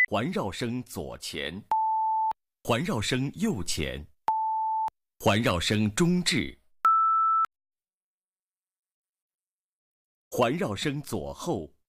环绕声左前，环绕声右前，环绕声中置，环绕声左后，